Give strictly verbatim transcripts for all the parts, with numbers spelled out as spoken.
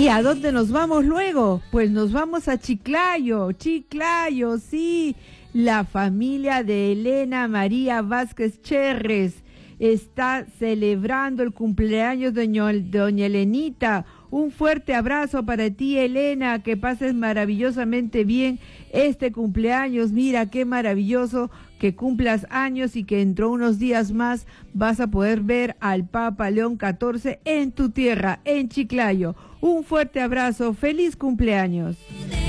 ¿Y a dónde nos vamos luego? Pues nos vamos a Chiclayo, Chiclayo, sí. La familia de Elena María Vázquez Cherres está celebrando el cumpleaños de doña Elenita. Un fuerte abrazo para ti, Elena, que pases maravillosamente bien este cumpleaños. Mira qué maravilloso que cumplas años y que dentro de unos días más vas a poder ver al Papa León catorce en tu tierra, en Chiclayo. Un fuerte abrazo, feliz cumpleaños.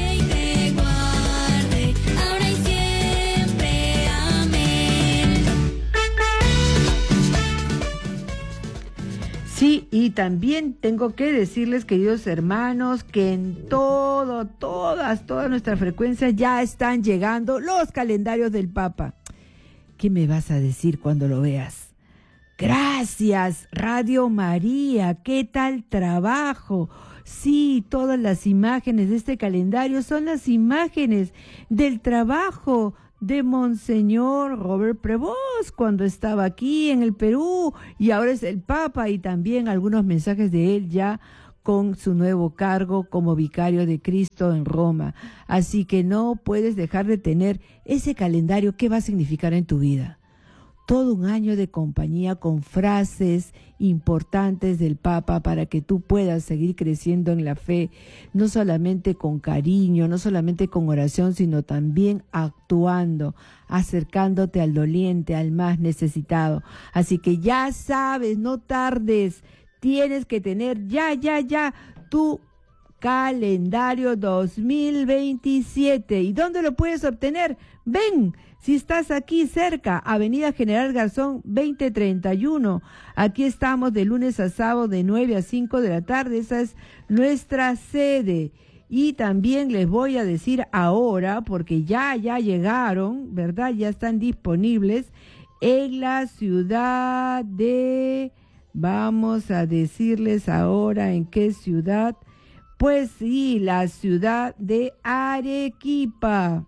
Sí, y también tengo que decirles, queridos hermanos, que en todo, todas, todas nuestras frecuencias ya están llegando los calendarios del Papa. ¿Qué me vas a decir cuando lo veas? Gracias, Radio María, ¿qué tal trabajo? Sí, todas las imágenes de este calendario son las imágenes del trabajo de Monseñor Robert Prevost cuando estaba aquí en el Perú, y ahora es el Papa, y también algunos mensajes de él ya con su nuevo cargo como vicario de Cristo en Roma. Así que no puedes dejar de tener ese calendario. ¿Qué va a significar en tu vida? Todo un año de compañía con frases importantes del Papa para que tú puedas seguir creciendo en la fe, no solamente con cariño, no solamente con oración, sino también actuando, acercándote al doliente, al más necesitado. Así que ya sabes, no tardes, tienes que tener ya, ya, ya tu calendario dos mil veintisiete. ¿Y dónde lo puedes obtener? Ven, si estás aquí cerca, Avenida General Garzón veinte treinta y uno. Aquí estamos de lunes a sábado de nueve a cinco de la tarde. Esa es nuestra sede. Y también les voy a decir ahora, porque ya, ya llegaron, ¿verdad? Ya están disponibles en la ciudad de... Vamos a decirles ahora en qué ciudad. Pues sí, la ciudad de Arequipa.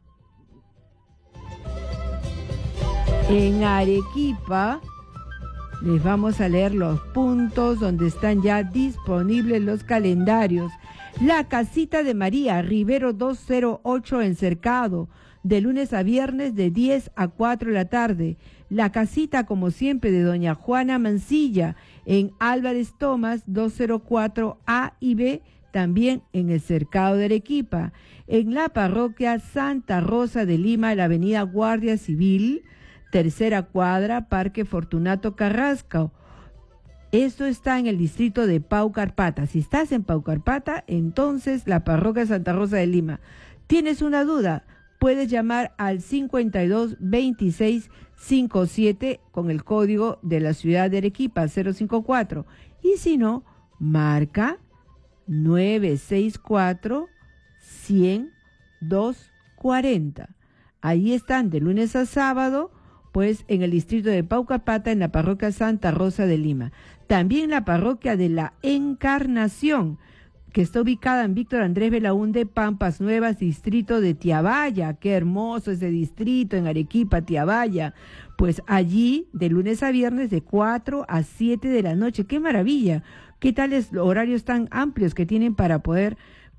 En Arequipa les vamos a leer los puntos donde están ya disponibles los calendarios. La Casita de María, Rivero doscientos ocho en Cercado, de lunes a viernes de diez a cuatro de la tarde. La Casita, como siempre, de doña Juana Mancilla, en Álvarez Tomás doscientos cuatro A y B, también en el Cercado de Arequipa. En la parroquia Santa Rosa de Lima, la avenida Guardia Civil, tercera cuadra, Parque Fortunato Carrasco. Esto está en el distrito de Paucarpata. Si estás en Paucarpata, entonces la parroquia Santa Rosa de Lima. ¿Tienes una duda? Puedes llamar al cincuenta y dos veintiséis cincuenta y siete con el código de la ciudad de Arequipa, cero cincuenta y cuatro. Y si no, marca nueve seis cuatro, cien, doscientos cuarenta. Ahí están de lunes a sábado, pues en el distrito de Paucarpata, en la parroquia Santa Rosa de Lima. También la parroquia de la Encarnación, que está ubicada en Víctor Andrés Belaúnde, Pampas Nuevas, distrito de Tiabaya. Qué hermoso ese distrito en Arequipa, Tiabaya. Pues allí, de lunes a viernes, de cuatro a siete de la noche. ¡Qué maravilla! ¿Qué tales horarios tan amplios que tienen para poder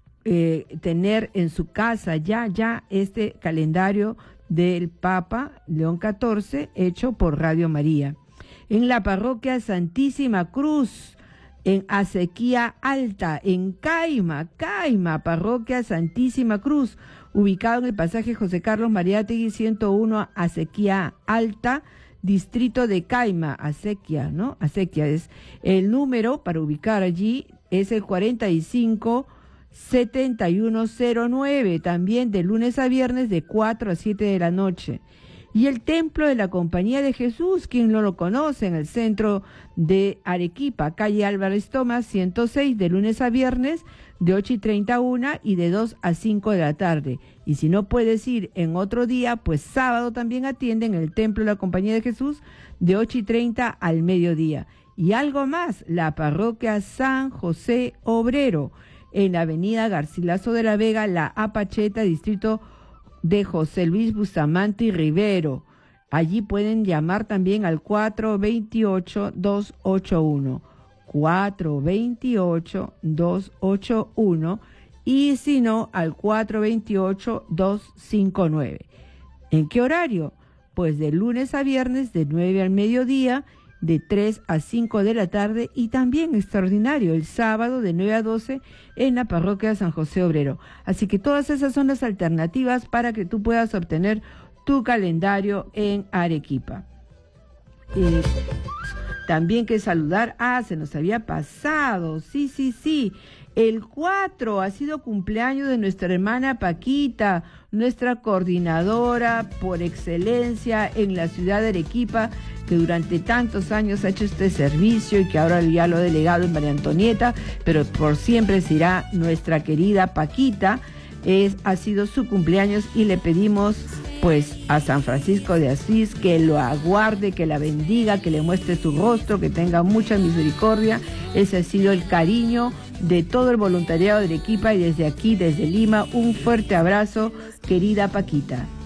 eh, tener en su casa ya, ya este calendario del Papa León catorce, hecho por Radio María? En la parroquia Santísima Cruz, en Acequia Alta, en Caima, Caima, parroquia Santísima Cruz, ubicado en el pasaje José Carlos Mariátegui ciento uno, Acequia Alta, distrito de Caima, Acequia, ¿no? Acequia es el número para ubicar allí, es el cuarenta y cinco setenta y uno cero nueve, también de lunes a viernes de cuatro a siete de la noche. Y el Templo de la Compañía de Jesús, quien no lo conoce, en el centro de Arequipa, calle Álvarez Tomás ciento seis, de lunes a viernes de ocho y treinta a una y de dos a cinco de la tarde. Y si no puedes ir en otro día, pues sábado también atienden el Templo de la Compañía de Jesús de ocho y treinta al mediodía. Y algo más, la parroquia San José Obrero, en la avenida Garcilaso de la Vega, La Apacheta, distrito de José Luis Bustamante y Rivero. Allí pueden llamar también al cuatro dos ocho, dos ocho uno. cuatro dos ocho, dos ocho uno y si no al cuatro dos ocho, dos cinco nueve. ¿En qué horario? Pues de lunes a viernes de nueve al mediodía, de tres a cinco de la tarde y también extraordinario el sábado de nueve a doce en la parroquia de San José Obrero. Así que todas esas son las alternativas para que tú puedas obtener tu calendario en Arequipa. Eh, también que saludar, ah, se nos había pasado, sí, sí, sí, el cuatro ha sido cumpleaños de nuestra hermana Paquita, nuestra coordinadora por excelencia en la ciudad de Arequipa, que durante tantos años ha hecho este servicio y que ahora ya lo ha delegado en María Antonieta, pero por siempre será nuestra querida Paquita. Es, ha sido su cumpleaños y le pedimos pues a San Francisco de Asís que lo aguarde, que la bendiga, que le muestre su rostro, que tenga mucha misericordia. Ese ha sido el cariño de todo el voluntariado de Arequipa y desde aquí, desde Lima, un fuerte abrazo, querida Paquita.